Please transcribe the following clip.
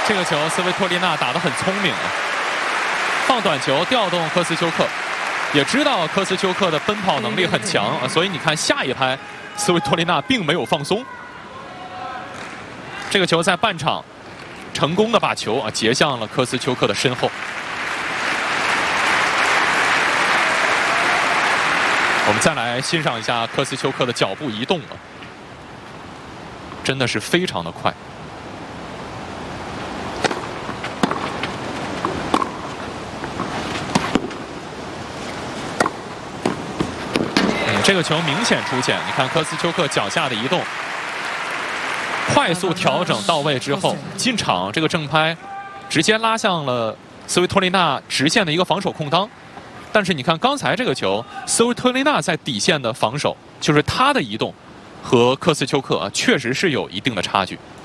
这个球斯维托利娜打得很聪明啊，放短球调动科斯丘克，也知道科斯丘克的奔跑能力很强啊，所以你看下一拍，斯维托利娜并没有放松。这个球在半场成功的把球截向了科斯丘克的身后。我们再来欣赏一下科斯丘克的脚步移动啊，真的是非常的快。这个球明显出现，你看科斯丘克脚下的移动，快速调整到位之后进场，这个正拍直接拉向了斯维托利娜直线的一个防守空当。但是你看刚才这个球，斯维托利娜在底线的防守，就是他的移动和科斯丘克确实是有一定的差距。